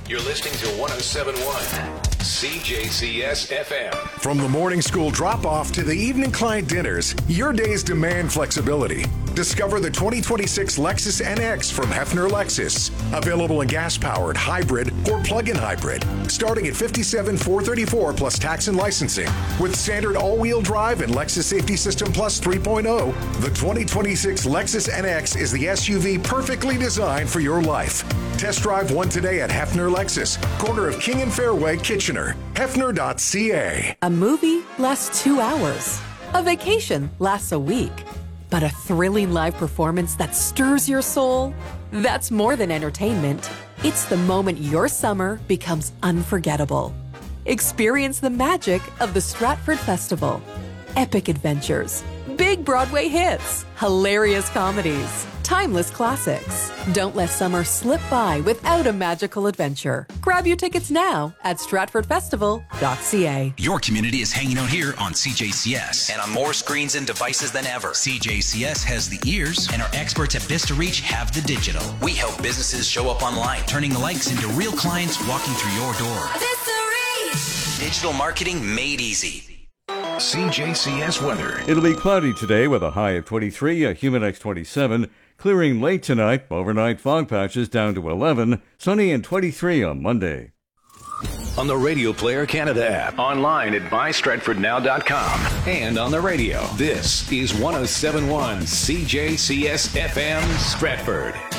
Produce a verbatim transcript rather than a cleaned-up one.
You're listening to one oh seven point one C J C S F M. From the morning school drop-off to the evening client dinners, your days demand flexibility. Discover the twenty twenty-six Lexus N X from Hefner Lexus. Available in gas-powered, hybrid, or plug-in hybrid. Starting at fifty-seven thousand four hundred thirty-four dollars plus tax and licensing. With standard all-wheel drive and Lexus Safety System Plus three point oh, the twenty twenty-six Lexus N X is the S U V perfectly designed for your life. Test drive one today at Hefner Lexus, corner of King and Fairway, Kitchener. Hefner dot C A. A movie lasts two hours. A vacation lasts a week. But a thrilling live performance that stirs your soul? That's more than entertainment. It's the moment your summer becomes unforgettable. Experience the magic of the Stratford Festival. Epic adventures, big Broadway hits, hilarious comedies, timeless classics. Don't let summer slip by without a magical adventure. Grab your tickets now at stratford festival dot c a. Your community is hanging out here on C J C S. And on more screens and devices than ever. C J C S has the ears, and our experts at Vista Reach have the digital. We help businesses show up online, turning the likes into real clients walking through your door. Vista Reach! Digital marketing made easy. C J C S weather. It'll be cloudy today with a high of twenty-three, a humid X twenty-seven. Clearing late tonight, overnight fog patches down to eleven, sunny and twenty-three on Monday. On the Radio Player Canada app, online at buy stratford now dot com, and on the radio. This is one oh seven point one C J C S F M Stratford.